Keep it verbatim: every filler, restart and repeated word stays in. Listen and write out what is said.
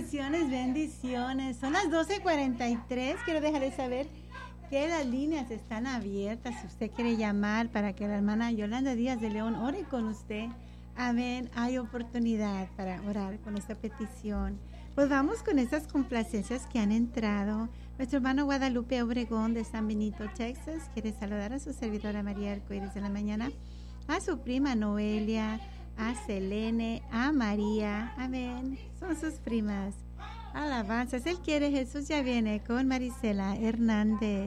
bendiciones, bendiciones. Son las doce cuarenta y tres. Quiero dejarles saber que las líneas están abiertas. Si usted quiere llamar para que la hermana Yolanda Díaz de León ore con usted, amén, hay oportunidad para orar con esta petición. Pues vamos con estas complacencias que han entrado. Nuestro hermano Guadalupe Obregón de San Benito, Texas, quiere saludar a su servidora María Arcoíris de la mañana, a su prima Noelia, a Selene, a María, amén, son sus primas. Alabanzas, Él quiere, Jesús ya viene con Marisela Hernández.